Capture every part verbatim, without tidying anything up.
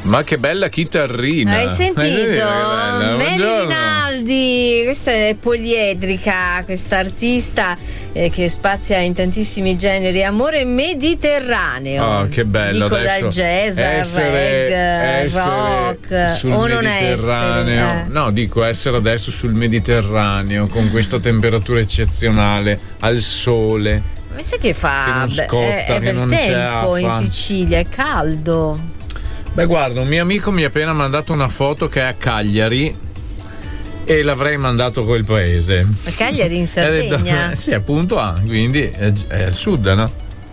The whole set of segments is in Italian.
Ma che bella chitarrina! Hai sentito? Eh, Mary Rinaldi, questa è poliedrica, questa artista eh, che spazia in tantissimi generi. Amore mediterraneo. Oh, che bello! Dico adesso dal jazz al essere, reggae, essere rock sul o non Mediterraneo. essere. Eh. No, dico essere adesso sul Mediterraneo con questa temperatura eccezionale, al sole. Ma sai che fa? Che non scotta, Beh, è, è che bel non tempo c'è in affa. Sicilia, è caldo. Beh, guarda, un mio amico mi ha appena mandato una foto che è a Cagliari e l'avrei mandato a quel paese. A Cagliari in Sardegna? Detto, sì, appunto, ah, quindi è, è al sud, no?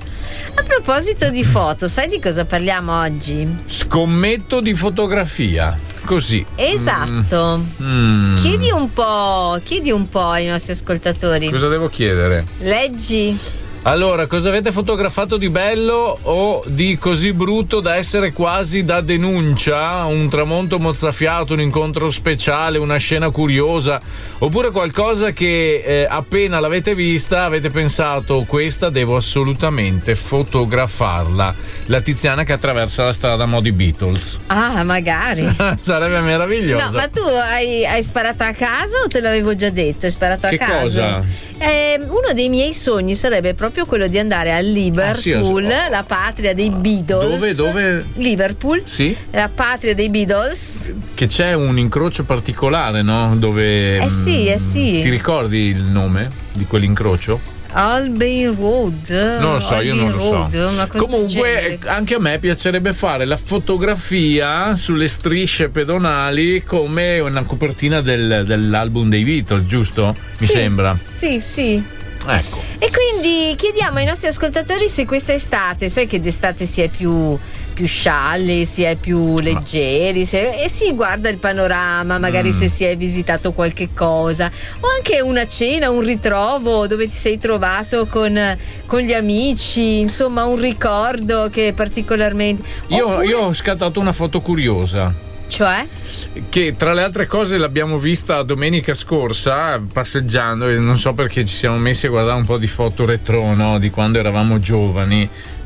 A proposito di foto, sai di cosa parliamo oggi? Scommetto di fotografia, così. Esatto. Mm. Chiedi un po', chiedi un po' ai nostri ascoltatori. Cosa devo chiedere? Leggi. Allora, cosa avete fotografato di bello o di così brutto da essere quasi da denuncia? Un tramonto mozzafiato, un incontro speciale, una scena curiosa, oppure qualcosa che eh, appena l'avete vista avete pensato questa devo assolutamente fotografarla. La Tiziana che attraversa la strada Modi Beatles. Ah, magari. Sarebbe meraviglioso. No, ma tu hai, hai sparato a casa o te l'avevo già detto? Hai sparato a Che casa? cosa? Eh, uno dei miei sogni sarebbe proprio quello di andare a Liverpool, Ah, sì, la patria dei Beatles. Dove? Dove? Liverpool. Sì. La patria dei Beatles. Che c'è un incrocio particolare, no? Dove. Eh sì, eh sì. Ti ricordi il nome di quell'incrocio? Albion Road. Non lo so, io non lo Road, so. una cosa del Comunque, genere. anche a me piacerebbe fare la fotografia sulle strisce pedonali come una copertina del, dell'album dei Beatles, giusto? Sì, Mi sembra. Sì, sì. Ecco. E quindi chiediamo ai nostri ascoltatori se questa estate, sai che d'estate si è più, più scialli, si è più leggeri, se, e si guarda il panorama, magari Mm. se si è visitato qualche cosa, o anche una cena, un ritrovo dove ti sei trovato con, con gli amici, insomma un ricordo che particolarmente. Io, Oppure- io ho scattato una foto curiosa. Cioè? Che tra le altre cose l'abbiamo vista domenica scorsa passeggiando e non so perché ci siamo messi a guardare un po' di foto retro, no? Di quando eravamo giovani,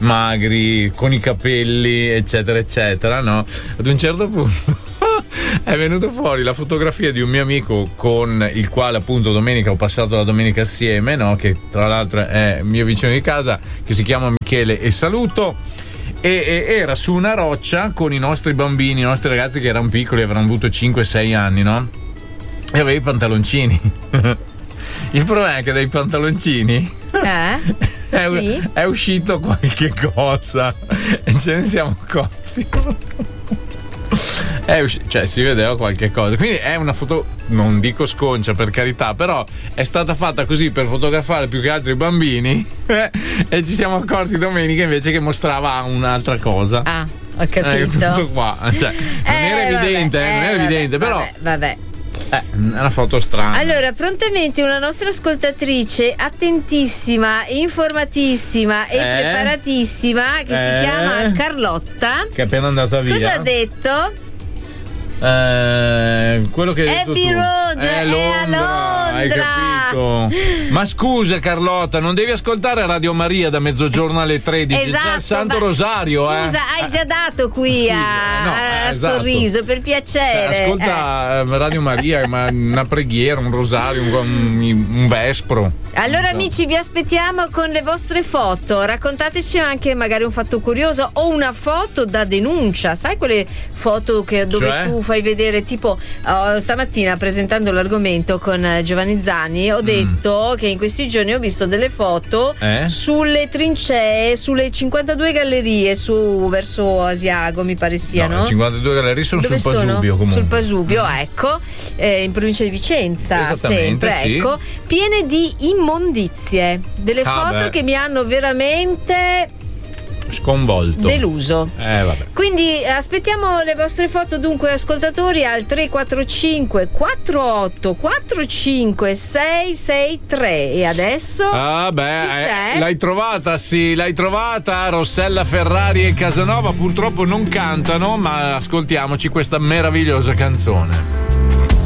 magri, con i capelli eccetera eccetera, no? Ad un certo punto è venuto fuori la fotografia di un mio amico con il quale appunto domenica ho passato la domenica assieme, no? Che tra l'altro è mio vicino di casa, che si chiama Michele e saluto. E, e era su una roccia con i nostri bambini, i nostri ragazzi che erano piccoli, avranno avuto cinque sei anni, no? E aveva i pantaloncini. Il problema è che dai pantaloncini Eh? è, Sì? è uscito qualche cosa e ce ne siamo accorti. È usci- cioè si vedeva qualche cosa, quindi è una foto, non dico sconcia per carità, però è stata fatta così per fotografare più che altro i bambini eh, e ci siamo accorti domenica invece che mostrava un'altra cosa. Ah, ho Eh, capito. tutto qua, cioè, non Eh, era vabbè, evidente, eh, non eh, era vabbè, evidente, però vabbè, vabbè. eh, è una foto strana. Allora, prontamente una nostra ascoltatrice attentissima, informatissima e Eh? preparatissima che Eh? si chiama Carlotta. Che è appena andata via. Cosa ha detto? Eh, quello che hai detto Abbey tu. Road è è Londra, a hai Londra. capito? Ma scusa Carlotta, non devi ascoltare Radio Maria da mezzogiorno alle tredici, Esatto, c'è il Santo ma- Rosario. Scusa, eh. hai già dato qui Scusa, a, no, a eh, esatto. Sorriso, per piacere. Eh, ascolta eh, Radio Maria, ma una preghiera, un rosario, un, un, un vespro. Allora amici, vi aspettiamo con le vostre foto, raccontateci anche magari un fatto curioso o una foto da denuncia, sai quelle foto che, dove Cioè? tu fai vedere tipo oh, stamattina presentando l'argomento con eh, Giovanni Zani ho detto che in questi giorni ho visto delle foto Eh? sulle trincee, sulle cinquantadue gallerie su verso Asiago mi pare siano. No, cinquantadue gallerie sono Dove sul sono? Pasubio comunque. Sul Pasubio, ecco, eh, in provincia di Vicenza, Esattamente, sempre, sì. ecco, piene di immondizie, delle Ah, foto beh. che mi hanno veramente Sconvolto. deluso. Eh vabbè. Quindi aspettiamo le vostre foto dunque ascoltatori al tre quattro cinque quattro otto quattro cinque sei sei tre e adesso Ah chi beh, c'è? eh, l'hai trovata, sì, l'hai trovata. Rossella Ferrari e Casanova purtroppo non cantano, ma ascoltiamoci questa meravigliosa canzone.